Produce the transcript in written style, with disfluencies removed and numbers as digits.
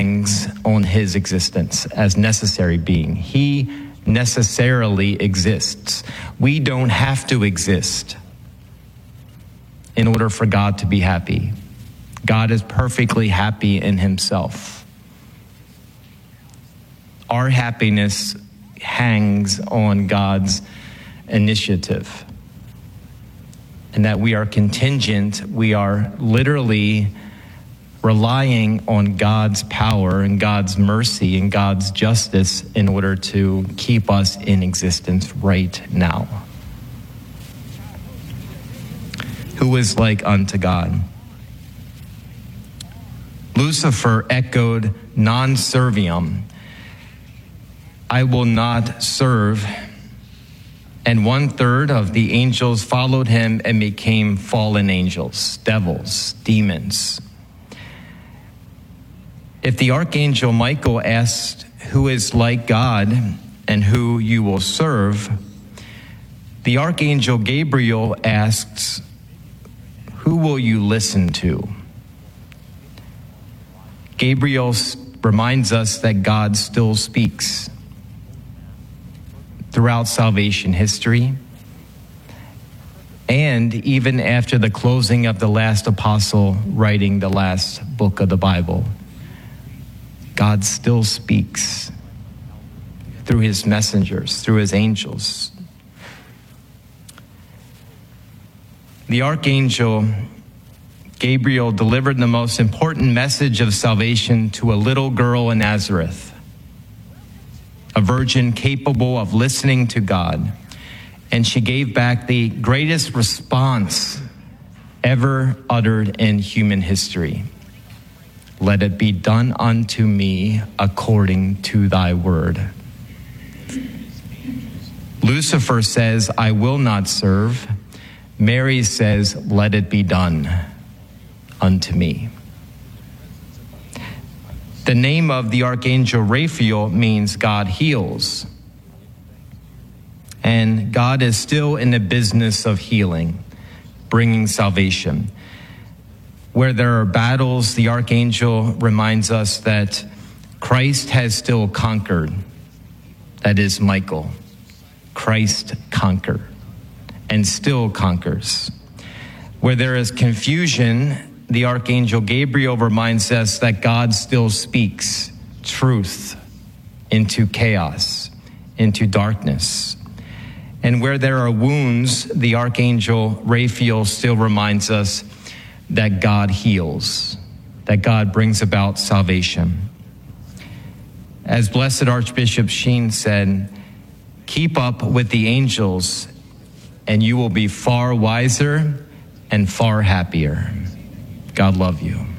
hangs on his existence as necessary being. He necessarily exists. We don't have to exist in order for God to be happy. God is perfectly happy in himself. Our happiness hangs on God's initiative, and that we are contingent, we are literally relying on God's power and God's mercy and God's justice in order to keep us in existence right now. Who is like unto God? Lucifer echoed non serviam. I will not serve. And 1/3 of the angels followed him and became fallen angels, devils, demons. If the archangel Michael asked, who is like God and who you will serve, the archangel Gabriel asks, who will you listen to? Gabriel reminds us that God still speaks throughout salvation history, and even after the closing of the last apostle writing the last book of the Bible. God still speaks through his messengers, through his angels. The archangel Gabriel delivered the most important message of salvation to a little girl in Nazareth, a virgin capable of listening to God. And she gave back the greatest response ever uttered in human history. Let it be done unto me according to thy word. Lucifer says, I will not serve. Mary says, let it be done unto me. The name of the archangel Raphael means God heals. And God is still in the business of healing, bringing salvation. Where there are battles, the archangel reminds us that Christ has still conquered. That is Michael. Christ conquered and still conquers. Where there is confusion, the archangel Gabriel reminds us that God still speaks truth into chaos, into darkness. And where there are wounds, the archangel Raphael still reminds us that God heals, that God brings about salvation. As Blessed Archbishop Sheen said, keep up with the angels and you will be far wiser and far happier. God love you.